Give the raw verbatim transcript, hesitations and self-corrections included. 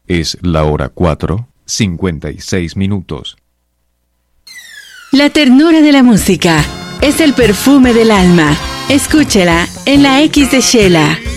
Es la hora cuatro, cincuenta y seis minutos. La ternura de la música es el perfume del alma. Escúchela en la X de Shela.